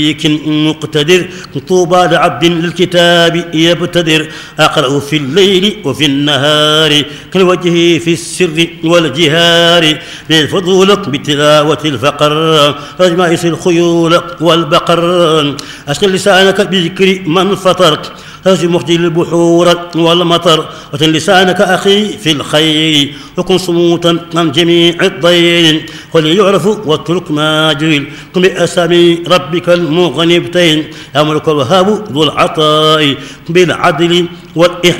مقتدر طوبى لعبد للكتاب يبتدر أقرأ في الليل وفي النهار كالوجه في السر والجهار بالفضول بتلاوة الفقر أجمعس الخيول والبقر أشغل لسانك بذكر من فطر هزم مخجل البحور والمطر وتن لسانك أخي في الخير وكن صموتا عن جميع الضير وليعرف واترك ما جهل قم بأسامي ربك المغنبتين أمرك الوهاب ذو العطاء بالعدل والإحسان